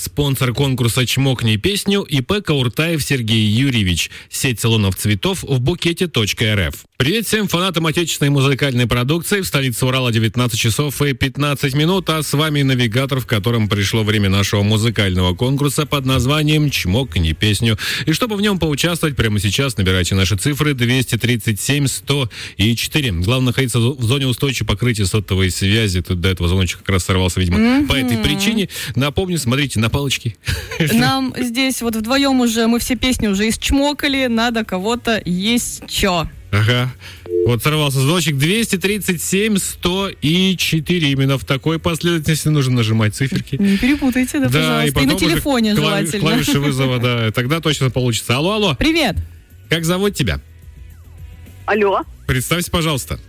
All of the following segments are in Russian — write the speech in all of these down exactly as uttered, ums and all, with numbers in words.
спонсор конкурса «Чмокни песню» ИП Кауртаев Сергей Юрьевич. Сеть салонов цветов в букете точка эр эф. Привет всем фанатам отечественной музыкальной продукции. В столице Урала девятнадцать часов и пятнадцать минут, а с вами навигатор, в котором пришло время нашего музыкального конкурса под названием «Чмокни песню». И чтобы в нем поучаствовать, прямо сейчас набирайте наши цифры двести тридцать семь сто и четыре. Главное находиться в зоне устойчивого покрытия сотовой связи. Тут до этого звоночек как раз сорвался, видимо, mm-hmm. по этой причине. Напомню, смотрите на палочки. Нам здесь вот вдвоем уже, мы все песни уже исчмокали, надо кого-то есть чё. Ага. Вот сорвался звоночек двести тридцать семь сто и четыре. Именно в такой последовательности нужно нажимать циферки. Не перепутайте, да, да пожалуйста. И, и на телефоне клави- желательно. Клавиши вызова, да. Тогда точно получится. Алло, алло. Привет. Как зовут тебя? Алло. Представься, пожалуйста.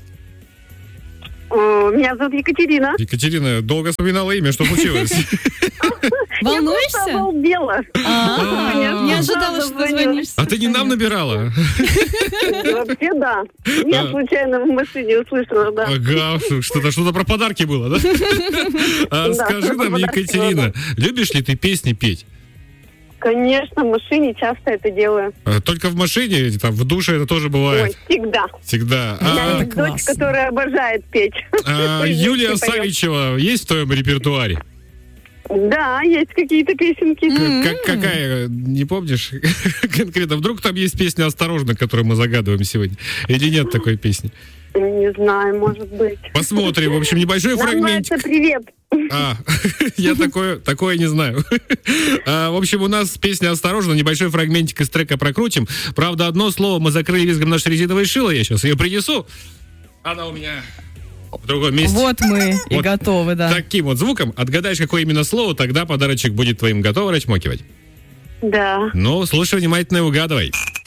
Меня зовут Екатерина. Екатерина, долго вспоминала имя, что случилось? Волнуешься? Я просто обалдела. Не ожидала, что звонишь. А ты не нам набирала? Вообще, да. Я случайно в машине услышала, да. Ага, что-то что-то про подарки было, да? Скажи нам, Екатерина, любишь ли ты песни петь? Конечно, в машине часто это делаю. Только в машине? Там, в душе это тоже бывает? Ой, всегда. Всегда. У меня а, есть дочь, которая обожает петь. А, Юлия Савичева есть в твоем репертуаре? Да, есть какие-то песенки. К- как, какая? Не помнишь? Конкретно. Вдруг там есть песня «Осторожно», которую мы загадываем сегодня? Или нет такой песни? Не знаю, может быть. Посмотрим. В общем, небольшой фрагментик. Называется «Привет». А, я такое, такое не знаю. а, в общем, у нас песня «Осторожно», небольшой фрагментик из трека прокрутим. Правда, одно слово мы закрыли визгом наше резиновое шило. Я сейчас ее принесу. Она у меня в другом месте. Вот мы и вот готовы, да. Таким вот звуком. Отгадаешь, какое именно слово, тогда подарочек будет твоим. Готова расчмокивать? Да. Ну, слушай внимательно и угадывай.